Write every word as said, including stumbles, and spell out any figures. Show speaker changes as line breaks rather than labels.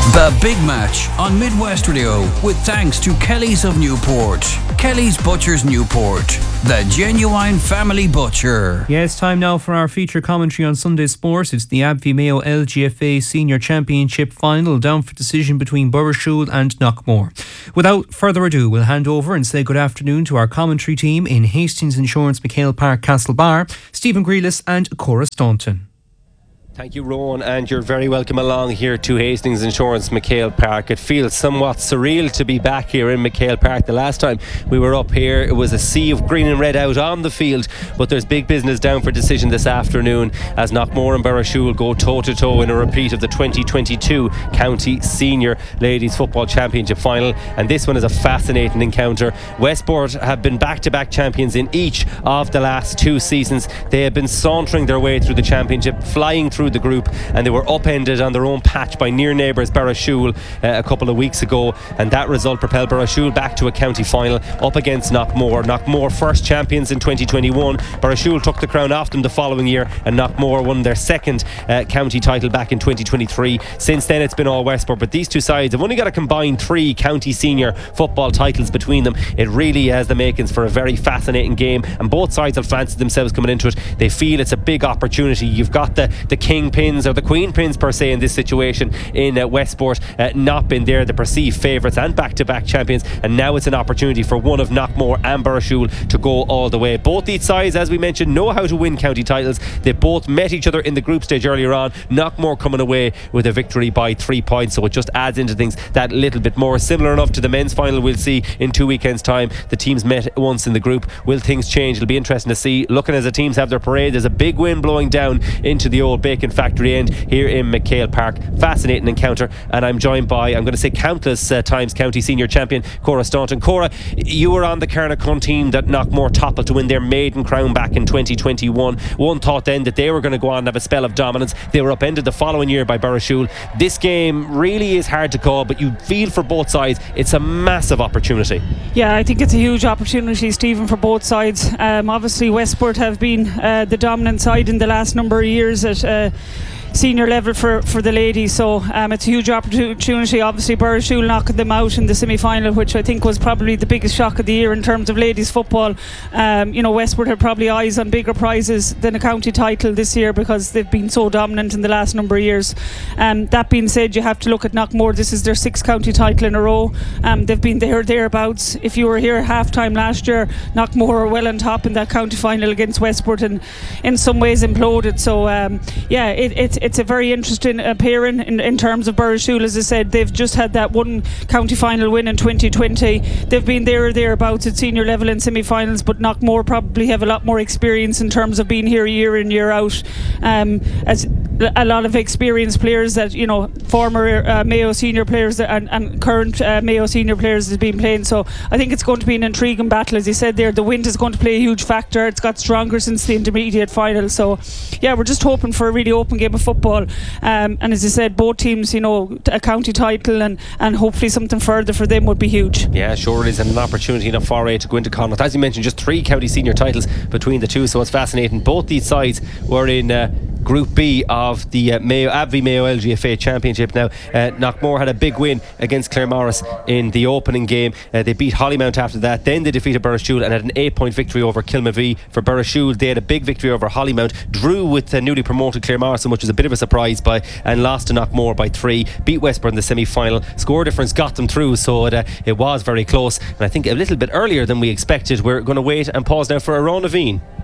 The Big Match on Midwest Radio with thanks to Kelly's of Newport. Kelly's Butchers Newport, the genuine family butcher.
Yeah, it's time now for our feature commentary on Sunday Sports. It's the A B V Mayo L G F A Senior Championship final, down for decision between Burrishoole and Knockmore. Without further ado, we'll hand over and say good afternoon to our commentary team in Hastings Insurance, McHale Park, Castlebar, Stephen Grealis and Cora Staunton.
Thank you, Rowan, and you're very welcome along here to Hastings Insurance, McHale Park. It feels somewhat surreal to be back here in McHale Park. The last time we were up here, it was a sea of green and red out on the field, but there's big business down for decision this afternoon as Knockmore and Burrishoole go toe-to-toe in a repeat of the twenty twenty-two County Senior Ladies Football Championship final, and this one is a fascinating encounter. Westport have been back-to-back champions in each of the last two seasons. They have been sauntering their way through the championship, flying through the group, and they were upended on their own patch by near neighbours Burrishoole uh, a couple of weeks ago, and that result propelled Burrishoole back to a county final up against Knockmore. Knockmore first champions in twenty twenty-one. Burrishoole took the crown off them the following year, and Knockmore won their second uh, county title back in twenty twenty-three. Since then it's been all Westport, but these two sides have only got a combined three county senior football titles between them. It really has the makings for a very fascinating game, and both sides have fancied themselves coming into it. They feel it's a big opportunity. You've got the, the king pins, or the queen pins per se, in this situation in uh, Westport, uh, not been there, the perceived favourites and back-to-back champions, and now it's an opportunity for one of Knockmore and Burrishoole to go all the way. Both these sides, as we mentioned, know how to win county titles. They both met each other in the group stage earlier on, Knockmore coming away with a victory by three points, so it just adds into things that little bit more. Similar enough to the men's final we'll see in two weekends time. The teams met once in the group. Will things change? It'll be interesting to see. Looking as the teams have their parade, there's a big wind blowing down into the old Bacon Factory end here in McHale Park. Fascinating encounter, and I'm joined by, I'm going to say countless uh, times county senior champion Cora Staunton. Cora, you were on the Carnacon team that Knockmore toppled to win their maiden crown back in twenty twenty-one. One thought then that they were going to go on and have a spell of dominance. They were upended the following year by Burrishoole. This game really is hard to call, but you feel for both sides it's a massive opportunity.
Yeah, I think it's a huge opportunity, Stephen, for both sides. Um, obviously Westport have been uh, the dominant side in the last number of years at uh, senior level for, for the ladies, so um, it's a huge opportunity. Obviously Burrishoole knocking them out in the semi-final, which I think was probably the biggest shock of the year in terms of ladies football. Um, you know, Westport had probably eyes on bigger prizes than a county title this year because they've been so dominant in the last number of years. Um, that being said, you have to look at Knockmore. This is their sixth county title in a row. Um, they've been there thereabouts. If you were here half time last year, Knockmore were well on top in that county final against Westport, and in some ways imploded. So um, yeah, it, it's it's a very interesting uh, pairing in, in terms of Burrishoole. As I said, they've just had that one county final win in twenty twenty. They've been there or thereabouts at senior level in semi-finals, but Knockmore probably have a lot more experience in terms of being here year in year out. Um, as a lot of experienced players that, you know, former uh, Mayo senior players that, and, and current uh, Mayo senior players has been playing. So I think it's going to be an intriguing battle. As you said there, the wind is going to play a huge factor. It's got stronger since the intermediate final. So yeah, we're just hoping for a really open game of football. Um, and as I said, both teams, you know, a county title and, and hopefully something further for them would be huge.
Yeah, sure it is, and an opportunity in a foray to go into Connacht. As you mentioned, just three county senior titles between the two, so it's fascinating. Both these sides were in uh, Group B of the uh, Mayo, A B V Mayo L G F A Championship. Now, uh, Knockmore had a big win against Claremorris in the opening game. Uh, they beat Hollymount after that. Then they defeated Burrishoole and had an eight-point victory over Kilmavee. For Burrishoole, they had a big victory over Hollymount, drew with uh, newly promoted Claremorris, which was a bit of a surprise, by and lost to Knockmore by three. Beat Westport in the semi-final. Score difference got them through, so it, uh, it was very close. And I think a little bit earlier than we expected. We're going to wait and pause now for Arona Naveen.